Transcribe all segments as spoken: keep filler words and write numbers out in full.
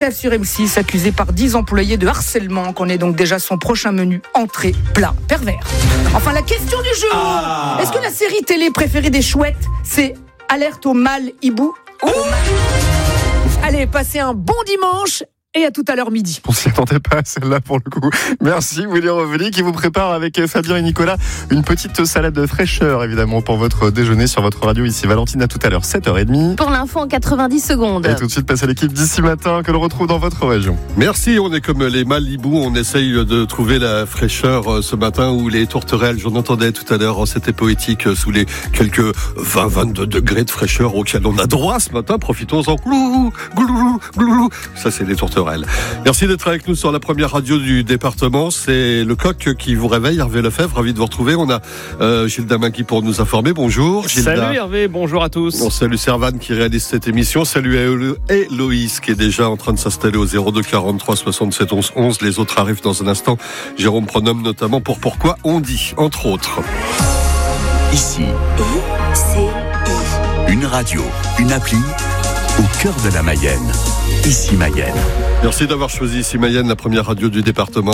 chef sur M six, accusé par dix employés de harcèlement. On connaît donc déjà son prochain menu, entrée, plat, pervers. Enfin, la question du jour. Ah. Est-ce que la série télé préférée des chouettes, c'est Alerte au mâle hibou? Oh. Allez, passez un bon dimanche. Et à tout à l'heure midi. On s'y attendait pas à celle-là pour le coup. Merci Willy Reveli qui vous prépare avec Fabien et Nicolas une petite salade de fraîcheur évidemment pour votre déjeuner sur votre radio ici. Valentine, à tout à l'heure, sept heures trente. Pour l'info en quatre-vingt-dix secondes. Et tout de suite passe à l'équipe d'ici matin que l'on retrouve dans votre région. Merci, on est comme les Malibou, on essaye de trouver la fraîcheur ce matin ou les tourterelles. J'en entendais tout à l'heure, c'était poétique sous les quelques vingt à vingt-deux degrés de fraîcheur auxquels on a droit ce matin. Profitons-en. Glou, glou, glou. Ça c'est les tourterelles. Merci d'être avec nous sur la première radio du département. C'est le coq qui vous réveille, Hervé Lefebvre. Ravi de vous retrouver. On a euh, Gilda Magui pour nous informer. Bonjour Gilda. Salut Hervé, bonjour à tous. On salue Servan qui réalise cette émission. Salut à Héloïse qui est déjà en train de s'installer au zéro deux quarante-trois soixante-sept onze onze. Les autres arrivent dans un instant. Jérôme Pronom notamment pour Pourquoi on dit, entre autres. Ici, I C I. Une radio, une appli au cœur de la Mayenne. Ici Mayenne. Merci d'avoir choisi Ici Mayenne, la première radio du département.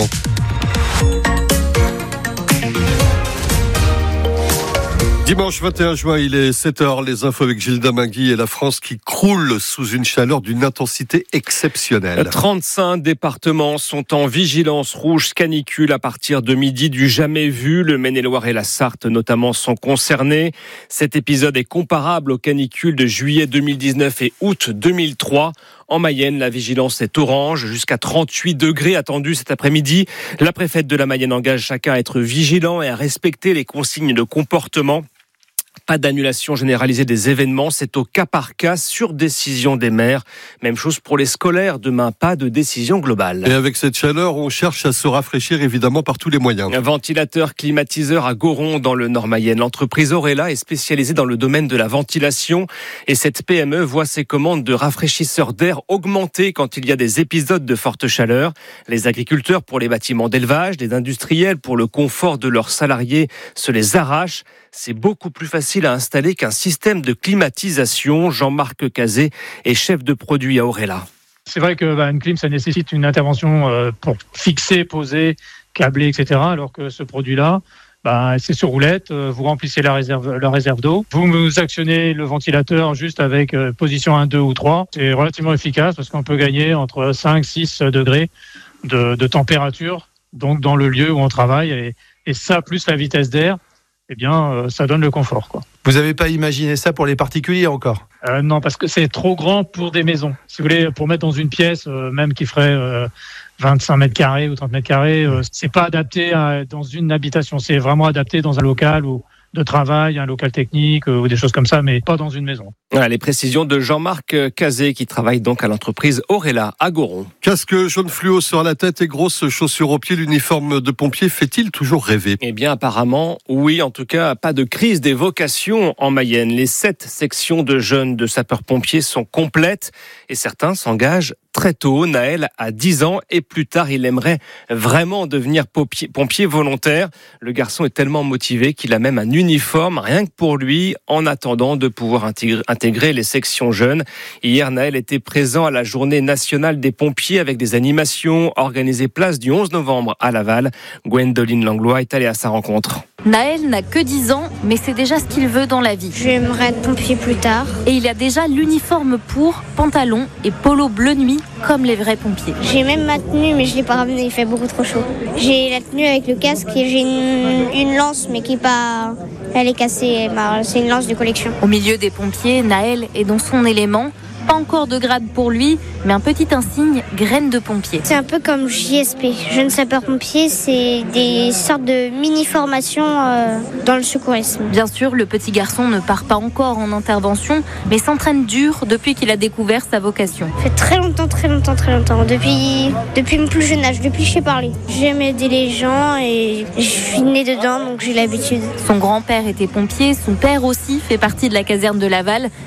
Dimanche vingt et un juin, il est sept heures, les infos avec Gilda Magui et la France qui croule sous une chaleur d'une intensité exceptionnelle. trente-cinq départements sont en vigilance rouge canicule à partir de midi du jamais vu. Le Maine-et-Loire et la Sarthe notamment sont concernés. Cet épisode est comparable aux canicules de juillet deux mille dix-neuf et août deux mille trois. En Mayenne, la vigilance est orange, jusqu'à trente-huit degrés attendus cet après-midi. La préfète de la Mayenne engage chacun à être vigilant et à respecter les consignes de comportement. Pas d'annulation généralisée des événements, c'est au cas par cas sur décision des maires. Même chose pour les scolaires, demain pas de décision globale. Et avec cette chaleur, on cherche à se rafraîchir évidemment par tous les moyens. Un ventilateur climatiseur à Goron dans le Nord-Mayenne. L'entreprise Orela est spécialisée dans le domaine de la ventilation et cette P M E voit ses commandes de rafraîchisseurs d'air augmenter quand il y a des épisodes de forte chaleur. Les agriculteurs pour les bâtiments d'élevage, les industriels pour le confort de leurs salariés se les arrachent. C'est beaucoup plus facile à installer qu'un système de climatisation. Jean-Marc Cazé est chef de produit à Orela. C'est vrai que bah, une clim, ça nécessite une intervention euh, pour fixer, poser, câbler, et cetera. Alors que ce produit-là, bah, c'est sur roulette. Euh, vous remplissez la réserve, la réserve d'eau. Vous actionnez le ventilateur juste avec euh, position un, deux ou trois. C'est relativement efficace parce qu'on peut gagner entre cinq, six degrés de, de température, donc dans le lieu où on travaille. Et, et ça, plus la vitesse d'air, eh bien, euh, ça donne le confort, quoi. Vous n'avez pas imaginé ça pour les particuliers encore ? euh, Non, parce que c'est trop grand pour des maisons. Si vous voulez, pour mettre dans une pièce, euh, même qui ferait euh, vingt-cinq mètres carrés ou trente mètres carrés, euh, c'est pas adapté à, dans une habitation. C'est vraiment adapté dans un local ou de travail, un local technique euh, ou des choses comme ça, mais pas dans une maison. Voilà, les précisions de Jean-Marc Cazé qui travaille donc à l'entreprise Orela à Goron. Casque jaune fluo sur la tête et grosses chaussures aux pieds, l'uniforme de pompier fait-il toujours rêver ? Eh bien apparemment, oui, en tout cas, pas de crise des vocations en Mayenne. Les sept sections de jeunes de sapeurs-pompiers sont complètes et certains s'engagent très tôt. Naël a dix ans et plus tard, il aimerait vraiment devenir pompier, pompier volontaire. Le garçon est tellement motivé qu'il a même un uniforme, rien que pour lui, en attendant de pouvoir intégrer, intégrer les sections jeunes. Hier, Naël était présent à la journée nationale des pompiers avec des animations organisées place du onze novembre à Laval. Gwendoline Langlois est allée à sa rencontre. Naël n'a que dix ans, mais c'est déjà ce qu'il veut dans la vie. J'aimerais être pompier plus tard. Et il a déjà l'uniforme pour, pantalon et polo bleu nuit, comme les vrais pompiers. J'ai même ma tenue, mais je ne l'ai pas ramenée, il fait beaucoup trop chaud. J'ai la tenue avec le casque et j'ai une, une lance, mais qui est pas... Elle est cassée, c'est une lance de collection. Au milieu des pompiers, Naël est dans son élément. Pas encore de grade pour lui, mais un petit insigne, graine de pompier. C'est un peu comme J S P, jeune sapeur-pompier, c'est des sortes de mini-formations euh, dans le secourisme. Bien sûr, le petit garçon ne part pas encore en intervention, mais s'entraîne dur depuis qu'il a découvert sa vocation. Ça fait très longtemps, très longtemps, très longtemps, depuis, depuis mon plus jeune âge, depuis que je sais parler. J'aime aider les gens et je suis née dedans, donc j'ai l'habitude. Son grand-père était pompier, son père aussi fait partie de la caserne de Laval,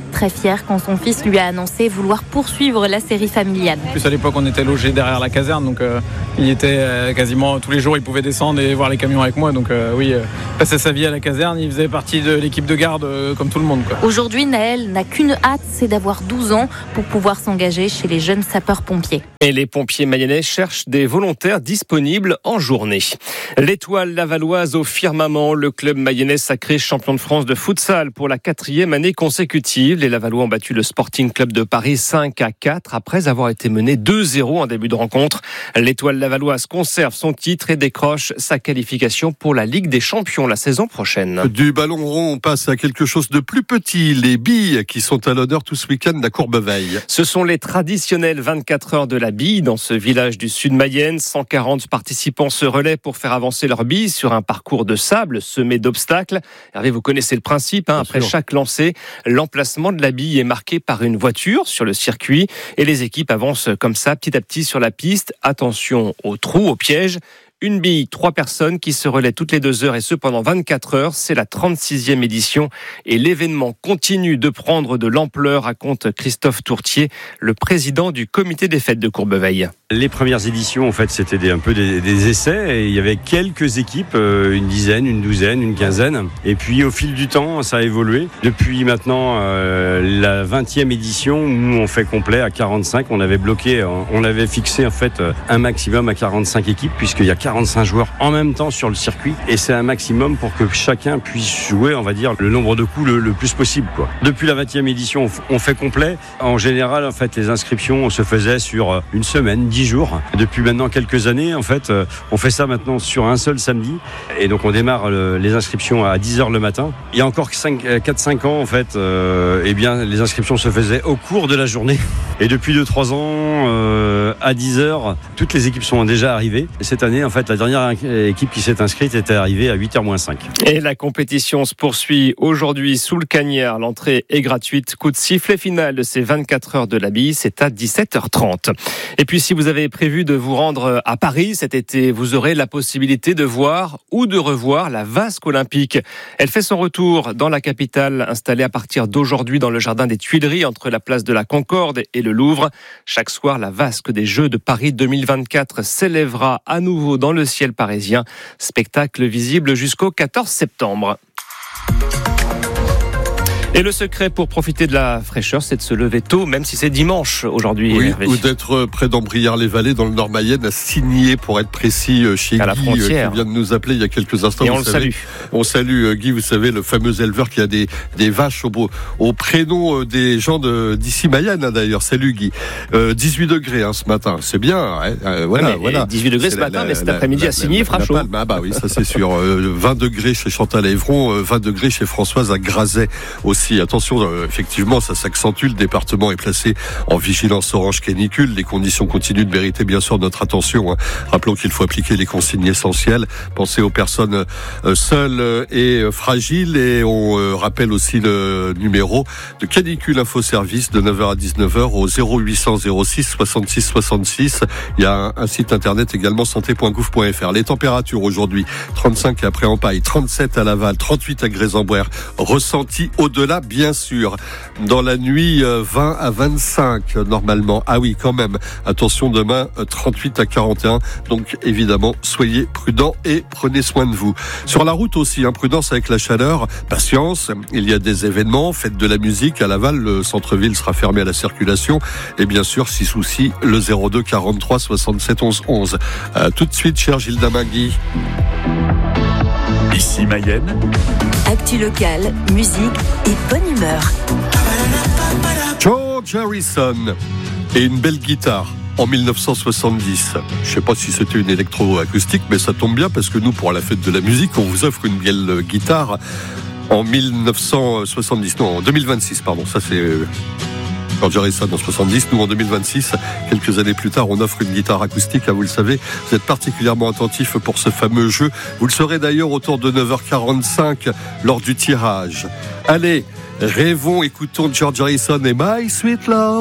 très fier quand son fils lui a annoncé vouloir poursuivre la série familiale. En plus, à l'époque, on était logé derrière la caserne, donc euh, il était euh, quasiment tous les jours, il pouvait descendre et voir les camions avec moi. Donc euh, oui, euh, passer sa vie à la caserne, il faisait partie de l'équipe de garde euh, comme tout le monde, quoi. Aujourd'hui, Naël n'a qu'une hâte, c'est d'avoir douze ans pour pouvoir s'engager chez les jeunes sapeurs-pompiers. Et les pompiers mayennais cherchent des volontaires disponibles en journée. L'Étoile lavalloise au firmament, le club mayennais sacré champion de France de futsal pour la quatrième année consécutive. Les Lavallois ont battu le Sporting Club de Paris cinq à quatre après avoir été mené deux zéro en début de rencontre. L'Étoile lavalloise conserve son titre et décroche sa qualification pour la Ligue des Champions la saison prochaine. Du ballon rond, on passe à quelque chose de plus petit. Les billes qui sont à l'honneur tout ce week-end à Courbeveille. Ce sont les traditionnelles vingt-quatre heures de la bille dans ce village du sud Mayenne. cent quarante participants se relaient pour faire avancer leurs billes sur un parcours de sable semé d'obstacles. Hervé, vous connaissez le principe, hein, après sûr. Chaque lancer, l'emplacement de la bille est marqué par une voiture sur le circuit et les équipes avancent comme ça petit à petit sur la piste. Attention aux trous, aux pièges. Une bille, trois personnes qui se relaient toutes les deux heures et ce pendant vingt-quatre heures. C'est la trente-sixième édition et l'événement continue de prendre de l'ampleur, raconte Christophe Tourtier, le président du comité des fêtes de Courbeveille. Les premières éditions, en fait, c'était des, un peu des, des essais et il y avait quelques équipes, euh, une dizaine, une douzaine, une quinzaine. Et puis, au fil du temps, ça a évolué. Depuis maintenant euh, la vingtième édition où on fait complet à quarante-cinq, on avait bloqué, on avait fixé en fait un maximum à quarante-cinq équipes puisqu'il y a quarante-cinq joueurs en même temps sur le circuit et c'est un maximum pour que chacun puisse jouer, on va dire, le nombre de coups le, le plus possible, quoi. Depuis la vingtième édition, on fait complet. En général, en fait, les inscriptions se faisaient sur une semaine, dix jours. Depuis maintenant quelques années, en fait, on fait ça maintenant sur un seul samedi et donc on démarre le, les inscriptions à dix heures le matin. Il y a encore quatre cinq ans, en fait, euh, eh bien, les inscriptions se faisaient au cours de la journée et depuis deux trois ans, euh, à dix heures, toutes les équipes sont déjà arrivées. Et cette année, en fait, la dernière équipe qui s'est inscrite était arrivée à huit heures moins cinq. Et la compétition se poursuit aujourd'hui sous le Cagnard. L'entrée est gratuite. Coup de sifflet final de ces vingt-quatre heures de la bille, c'est à dix-sept heures trente. Et puis, si vous avez prévu de vous rendre à Paris cet été, vous aurez la possibilité de voir ou de revoir la Vasque olympique. Elle fait son retour dans la capitale, installée à partir d'aujourd'hui dans le jardin des Tuileries, entre la place de la Concorde et le Louvre. Chaque soir, la Vasque des Jeux de Paris deux mille vingt-quatre s'élèvera à nouveau dans le ciel parisien. Spectacle visible jusqu'au quatorze septembre. Et le secret pour profiter de la fraîcheur, c'est de se lever tôt, même si c'est dimanche aujourd'hui. Oui, Hervé. ou d'être près d'Ambrières-les-Vallées, dans le Nord-Mayenne, à Signé, pour être précis, chez à Guy, qui vient de nous appeler il y a quelques instants. Et vous on savez. le salue. On salue Guy, vous savez, le fameux éleveur qui a des, des vaches au, au prénom des gens de, d'ici Mayenne, hein, d'ailleurs. Salut Guy. Euh, dix-huit degrés hein, ce matin, c'est bien. Hein, euh, voilà, ouais, voilà. dix-huit degrés c'est ce la, matin, la, mais cet la, après-midi la, à Signy, la, il fera la, chaud. Ah bah oui, ça c'est sûr. Euh, vingt degrés chez Chantal Évron, euh, vingt degrés chez Françoise à Grazet aussi. Attention, euh, effectivement, ça s'accentue. Le département est placé en vigilance orange canicule. Les conditions continuent de mériter bien sûr notre attention. Hein. Rappelons qu'il faut appliquer les consignes essentielles. Pensez aux personnes euh, seules et euh, fragiles. Et on euh, rappelle aussi le numéro de Canicule Info Service de neuf heures à dix-neuf heures au zéro huit cents zéro six soixante-six soixante-six. Il y a un, un site internet également santé point gouv point f r. Les températures aujourd'hui, trente-cinq après Empaille, trente-sept à Laval, trente-huit à Grésambouère. Ressenti au-delà bien sûr. Dans la nuit, vingt à vingt-cinq normalement. Ah oui, quand même. Attention, demain, trente-huit à quarante et un. Donc, évidemment, soyez prudents et prenez soin de vous. Sur la route aussi, hein, prudence avec la chaleur, patience. Il y a des événements, fête de la musique. À Laval, le centre-ville sera fermé à la circulation. Et bien sûr, si souci, le zéro deux quarante-trois soixante-sept onze onze. Euh, tout de suite, cher Gilles Damingui. Ici Mayenne. Actu locale, musique et bonne humeur. George Harrison et une belle guitare en dix-neuf cent soixante-dix. Je ne sais pas si c'était une électroacoustique, mais ça tombe bien parce que nous, pour la fête de la musique, on vous offre une belle guitare en dix-neuf cent soixante-dix. Non, en deux mille vingt-six, pardon. Ça, c'est George Harrison en soixante-dix. Nous, en deux mille vingt-six, quelques années plus tard, on offre une guitare acoustique. Hein, vous le savez, vous êtes particulièrement attentifs pour ce fameux jeu. Vous le serez d'ailleurs autour de neuf heures quarante-cinq lors du tirage. Allez, rêvons, écoutons George Harrison et My Sweet Lord.